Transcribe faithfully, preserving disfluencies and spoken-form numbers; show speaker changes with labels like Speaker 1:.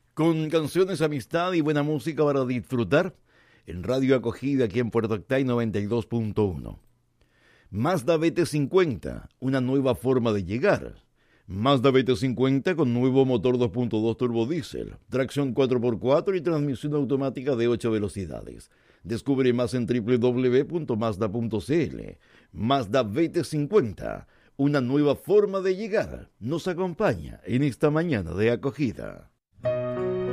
Speaker 1: Con canciones, amistad y buena música para disfrutar en Radio Acogida aquí en Puerto Octay noventa y dos punto uno. Mazda B T cincuenta, una nueva forma de llegar. Mazda B T cincuenta con nuevo motor dos punto dos turbodiesel, tracción cuatro por cuatro y transmisión automática de ocho velocidades. Descubre más en doble u doble u doble u punto mazda punto c l. Mazda B T cincuenta, una nueva forma de llegar. Nos acompaña en esta mañana de acogida.